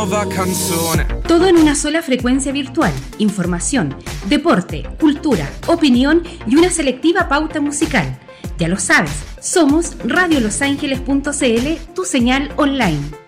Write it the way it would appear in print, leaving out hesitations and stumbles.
nuova canzone. Todo en una sola frecuencia virtual. Información, deporte, cultura, opinión y una selectiva pauta musical. Ya lo sabes, somos radiolosangeles.cl, tu señal online.